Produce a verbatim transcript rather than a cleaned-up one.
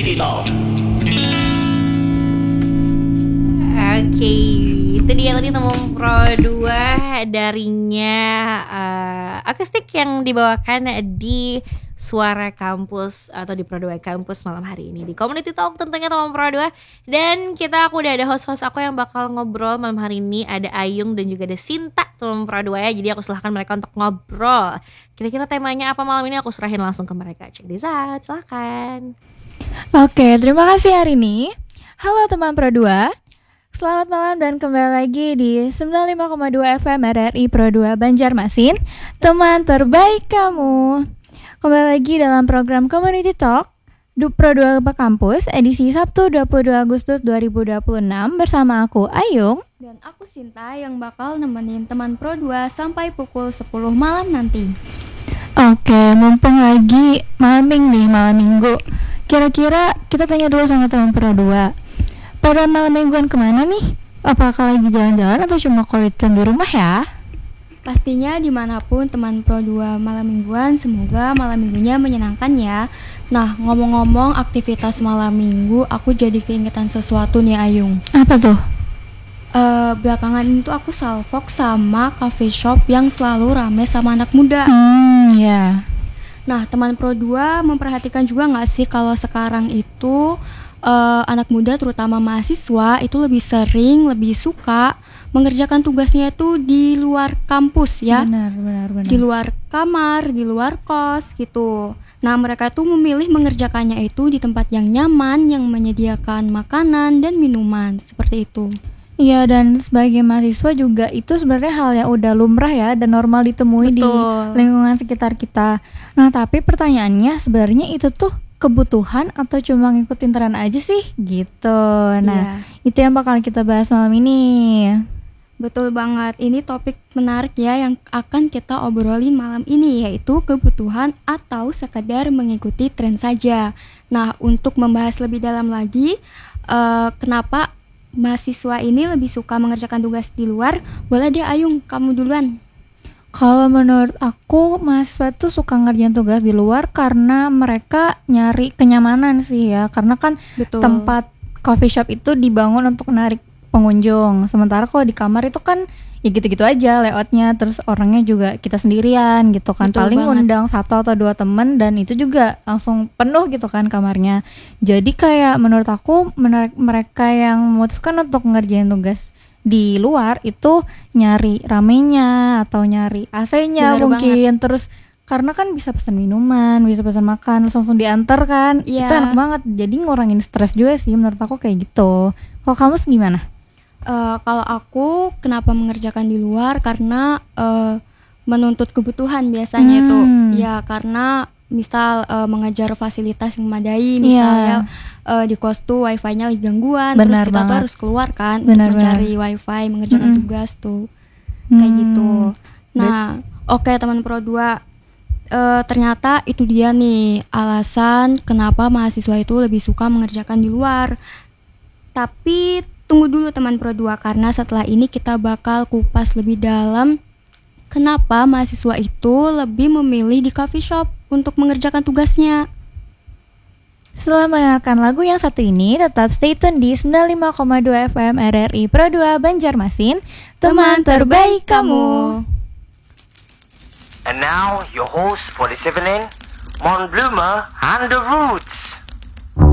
Community Talk. Oke, itu dia tadi teman Pro dua darinya uh, akustik yang dibawakan di Suara Kampus atau di Pro dua Kampus malam hari ini di Community Talk tentunya teman Pro dua. Dan kita aku udah ada host-host aku yang bakal ngobrol malam hari ini. Ada Ayung dan juga ada Sinta teman Pro dua ya. Jadi aku silahkan mereka untuk ngobrol. Kira-kira temanya apa malam ini aku serahin langsung ke mereka. Check this out, silahkan. Oke, terima kasih hari ini. Halo teman Pro dua. Selamat malam dan kembali lagi di sembilan puluh lima koma dua F M R R I Pro dua Banjarmasin, teman terbaik kamu. Kembali lagi dalam program Community Talk du Pro dua Kampus edisi Sabtu dua puluh dua Agustus dua ribu dua puluh enam bersama aku Ayung dan aku Sinta yang bakal nemenin teman Pro dua sampai pukul sepuluh malam nanti. Oke, mumpung lagi malam minggu nih, malam minggu. Kira-kira kita tanya dulu sama teman Pro dua. Pada malam mingguan kemana nih? Apakah lagi jalan-jalan atau cuma quality time di rumah ya? Pastinya dimanapun teman Pro dua malam mingguan, semoga malam minggunya menyenangkan ya. Nah, ngomong-ngomong aktivitas malam minggu, aku jadi keingetan sesuatu nih Ayung. Apa tuh? Uh, belakangan ini tuh aku salfok sama coffee shop yang selalu rame sama anak muda. Hmm, ya. Yeah. Nah, teman Pro dua memperhatikan juga gak sih kalau sekarang itu uh, anak muda terutama mahasiswa itu lebih sering, lebih suka mengerjakan tugasnya itu di luar kampus ya. Benar, benar, benar. Di luar kamar, di luar kos gitu. Nah, mereka tuh memilih mengerjakannya itu di tempat yang nyaman, yang menyediakan makanan dan minuman, seperti itu. Iya, dan sebagai mahasiswa juga itu sebenarnya hal yang udah lumrah ya dan normal ditemui. Betul. Di lingkungan sekitar kita. Nah, tapi pertanyaannya sebenarnya itu tuh kebutuhan atau cuma ngikutin tren aja sih gitu. Nah, yeah. Itu yang bakal kita bahas malam ini. Betul banget, ini topik menarik ya yang akan kita obrolin malam ini, yaitu kebutuhan atau sekedar mengikuti tren saja. Nah, untuk membahas lebih dalam lagi, uh, kenapa mahasiswa ini lebih suka mengerjakan tugas di luar, boleh deh Ayung, kamu duluan. Kalau menurut aku, mahasiswa tuh suka ngerjain tugas di luar karena mereka nyari kenyamanan sih ya. Karena kan Betul. Tempat coffee shop itu dibangun untuk menarik pengunjung. Sementara kalau di kamar itu kan ya gitu-gitu aja layoutnya, terus orangnya juga kita sendirian gitu kan. Betul Paling banget. Undang satu atau dua temen dan itu juga langsung penuh gitu kan kamarnya. Jadi kayak menurut aku menarik mereka yang memutuskan untuk ngerjain tugas di luar itu nyari ramenya atau nyari A C-nya Bener mungkin banget. Terus karena kan bisa pesan minuman, bisa pesan makan, langsung diantar kan. Yeah. Itu enak banget. Jadi ngurangin stres juga sih menurut aku kayak gitu. Kalau kamu gimana? Uh, kalau aku kenapa mengerjakan di luar karena uh, menuntut kebutuhan biasanya hmm. itu ya karena misal uh, mengejar fasilitas yang memadai misalnya yeah. uh, di kos tuh wifi-nya lagi gangguan Benar terus kita banget. Tuh harus keluar kan Benar untuk mencari banget. Wifi mengerjakan hmm. tugas tuh hmm. kayak gitu. Nah oke okay, teman Pro dua uh, ternyata itu dia nih alasan kenapa mahasiswa itu lebih suka mengerjakan di luar. Tapi tunggu dulu teman Pro dua karena setelah ini kita bakal kupas lebih dalam kenapa mahasiswa itu lebih memilih di coffee shop untuk mengerjakan tugasnya. Setelah mendengarkan lagu yang satu ini, tetap stay tune di sembilan puluh lima koma dua F M R R I Pro dua Banjarmasin, teman terbaik kamu. And now your host for this evening, Mon Bloomer and the Roots.